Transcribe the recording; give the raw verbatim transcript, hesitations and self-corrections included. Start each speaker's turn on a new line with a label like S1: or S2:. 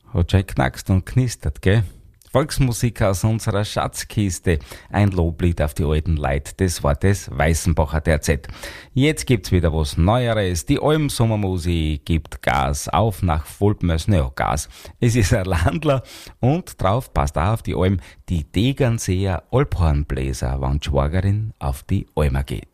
S1: Hat schon knackst und knistert, gell? Volksmusik aus unserer Schatzkiste. Ein Loblied auf die alten Leute, das war das Weißenbacher derzeit. Jetzt gibt's wieder was Neueres. Die Alm-Sommermusik gibt Gas auf nach Volpmers, naja, Gas. Es ist ein Landler und drauf passt auch auf die Alm die Degernseer Alphornbläser, wann die Schwagerin auf die Almer geht.